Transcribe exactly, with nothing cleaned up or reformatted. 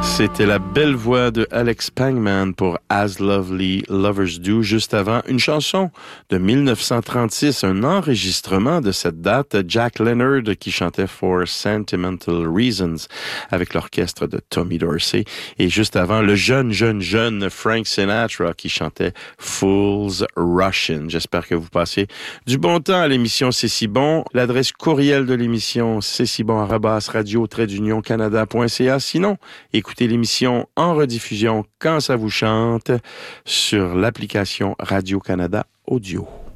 C'était la belle voix de Alex Pangman pour As Lovely Lovers Do. Juste avant, une chanson de mille neuf cent trente-six, un enregistrement de cette date, Jack Leonard qui chantait For Sentimental Reasons avec l'orchestre de Tommy Dorsey. Et juste avant, le jeune, jeune, jeune Frank Sinatra qui chantait Fools Russian. J'espère que vous passez du bon temps à l'émission C'est si bon. L'adresse courriel de l'émission, c'est si bon arobase radio trait d'union canada point c a. Sinon, écoutez l'émission en rediffusion quand ça vous chante sur l'application Radio-Canada Audio.